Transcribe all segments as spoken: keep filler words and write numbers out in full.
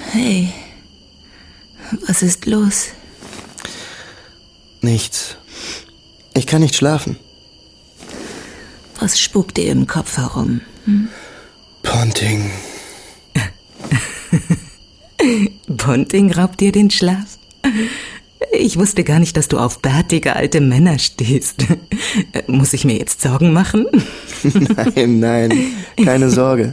Hey, was ist los? Nichts. Ich kann nicht schlafen. Was spukt dir im Kopf herum? Hm? Ponting. Ponting raubt dir den Schlaf? Ich wusste gar nicht, dass du auf bärtige alte Männer stehst. Muss ich mir jetzt Sorgen machen? Nein, nein, keine Sorge.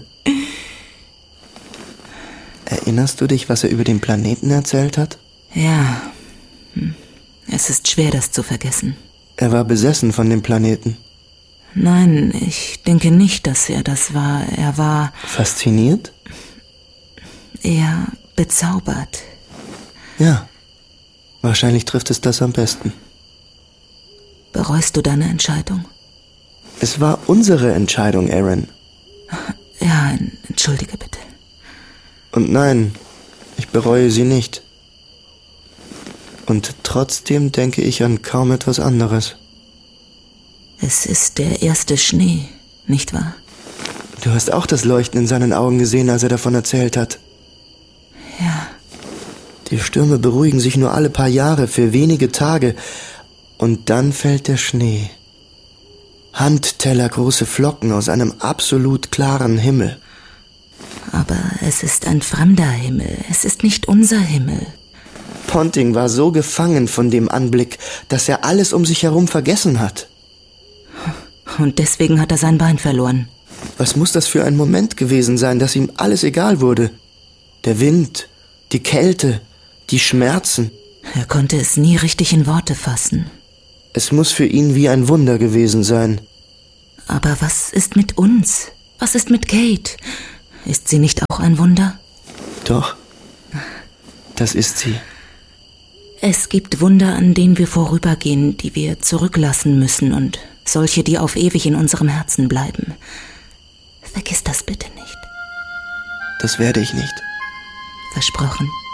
Erinnerst du dich, was er über den Planeten erzählt hat? Ja, es ist schwer, das zu vergessen. Er war besessen von dem Planeten. Nein, ich denke nicht, dass er das war. Er war... Fasziniert? Eher bezaubert. Ja, wahrscheinlich trifft es das am besten. Bereust du deine Entscheidung? Es war unsere Entscheidung, Aaron. Ja, entschuldige bitte. Und nein, ich bereue sie nicht. Und trotzdem denke ich an kaum etwas anderes. Es ist der erste Schnee, nicht wahr? Du hast auch das Leuchten in seinen Augen gesehen, als er davon erzählt hat. Ja. Die Stürme beruhigen sich nur alle paar Jahre für wenige Tage. Und dann fällt der Schnee. Handtellergroße Flocken aus einem absolut klaren Himmel. Aber es ist ein fremder Himmel. Es ist nicht unser Himmel. Ponting war so gefangen von dem Anblick, dass er alles um sich herum vergessen hat. Und deswegen hat er sein Bein verloren. Was muss das für ein Moment gewesen sein, dass ihm alles egal wurde? Der Wind, die Kälte, die Schmerzen. Er konnte es nie richtig in Worte fassen. Es muss für ihn wie ein Wunder gewesen sein. Aber was ist mit uns? Was ist mit Kate? Ist sie nicht auch ein Wunder? Doch, das ist sie. Es gibt Wunder, an denen wir vorübergehen, die wir zurücklassen müssen und solche, die auf ewig in unserem Herzen bleiben. Vergiss das bitte nicht. Das werde ich nicht. Versprochen.